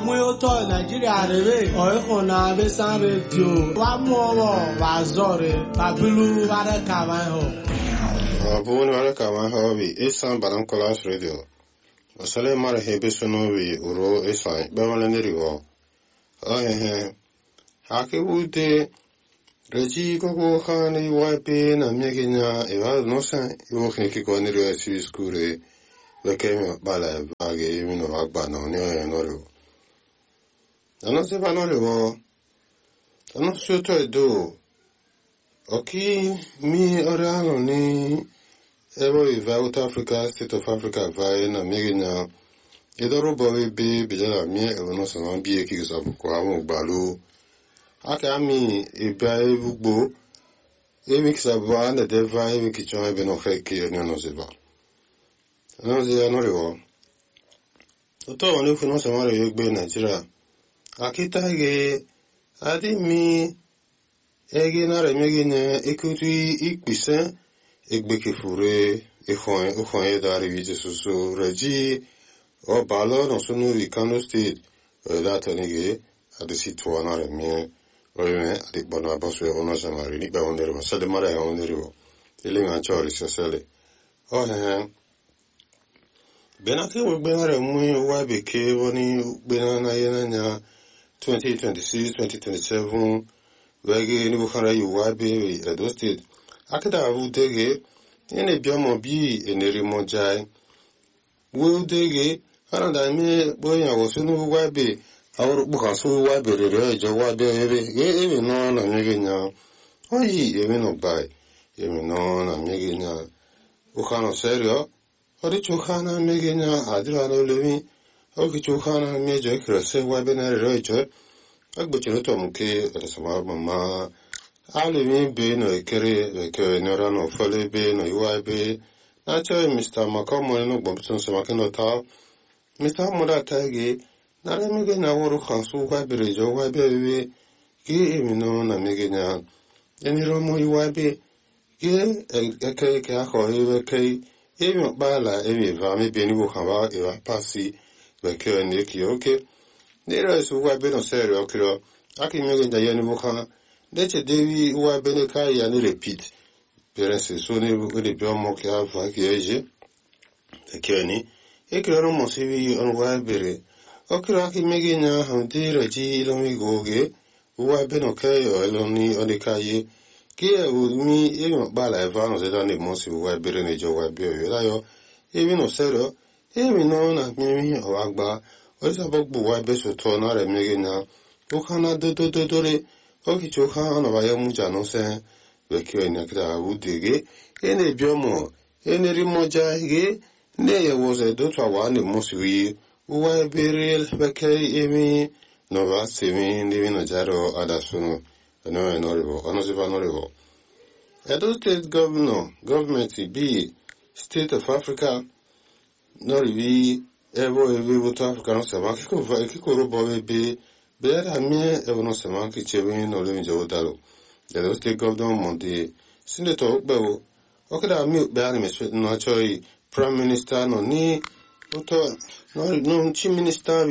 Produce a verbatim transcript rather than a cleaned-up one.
muyoto Nigeria rebe oikona besan radio wa mowo wa zore babilu ware kawan ho abun ware kawan ho bi isan balan kolas radio wasale mara hebe sono bi uro isan bawale neriwo ahe hake wude reji gogo khani wipe na myeginya ewa nosan yo khinki ko neriwo si skure Lekeme bala bage mino agba no ne noro. Ano se ba noro. Ano soto edo. Oki mi orano ni evo i South Africa, State of Africa vai na migina. Edoro bowe be bijala mi evo no sana bi e ki so ko amu gbalu. Aka mi e ba e bugbo. E mi ksa ba na de vai mi ki chon be no kheki ni no se ba. No se no rigo. Oto woni fu no se mare yegbe Nigeria. Akita ge adi mi ege na re mege ne ekutu ikpise egbe ke fure e khon e khon e dari vije susu reji o balo no sunu vi Kano State da tanige adi sitwa na re mi o me adi bona basu e ona samari ni ba onere ba sale mare onere bo ele nga chori sele o he Benake Benare Mui Wabeke Wani Benana Yananya twenty twenty-six twenty twenty-seven Wagi Nuhara Wabe Edo State Akada Udege Ene Biamo B Eneri Mojai Wu Dege Anadame Boya was no Wabe our Bukasu Wabe Rejo Wabe Eve non a Megina Oyi even no buy even non a Megina Ukano Serio Ori chukana megenya adrano levi oki chukana meje krase wabena rejo agbochino tomuke resama mama alemi be no ekere ke norano fole be no iwabe na cho Mister Makomo no bompson semakeno ta Mister Moda tagi na megenya woru khansu wabe rejo wabe ki emino na megenya eniro mo iwabe ki eke ke akho ke Emi bala emi va mi beni bu khaba e va passi perché ne ki oke nera su wa beno serio kiro aki mi ga yani bu khana dece devi wa bene kai ya ni repeat per se so ne bu de bio mo ki ava ki eje perché ni e kiro mo si vi on wa bere okiro aki mi ga na han de reji lo mi goge wa beno kai o lo ni o de kai Kia mi emi bala evano se dane mosi wa bere ne jo wa bere la yo emi no sero emi no na mi o agba o sa bogbu wa be so to na re mi na o kana do do do do re o ki jo kana na wa yo mu ja no se we ki eni akra u dege ene biomo ene ri moja ge ne ye wo se do twa wa ne mosi wi wa bere be ke emi no va se mi ndi no jaro adasuno No, no, no, no, no, no, Edo State Governor, Government B, State of Africa, no, we ever ever to Africa, no, Sama, Kiko, Kiko, Robo, B, Bear, Amir, ever no, Sama, Kichevin, no, Living Jodalo. Edo State Governor Monte, Senator, Bell, Okada, Milk, Barney, no, Prime Minister, no, Ni, no, no, Chief Minister,